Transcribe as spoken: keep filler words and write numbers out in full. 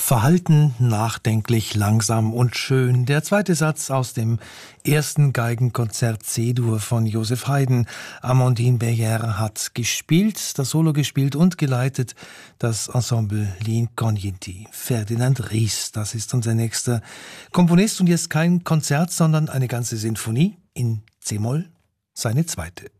Verhalten, nachdenklich, langsam und schön. Der zweite Satz aus dem ersten Geigenkonzert C-Dur von Joseph Haydn. Amandine Berger hat gespielt, das Solo gespielt und geleitet das Ensemble L'Incogniti. Ferdinand Ries, das ist unser nächster Komponist. Und jetzt kein Konzert, sondern eine ganze Sinfonie in C-Moll, seine zweite.